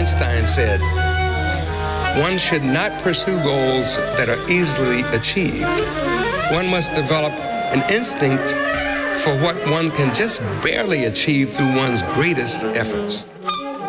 Einstein said, one should not pursue goals that are easily achieved. One must develop an instinct for what one can just barely achieve through one's greatest efforts.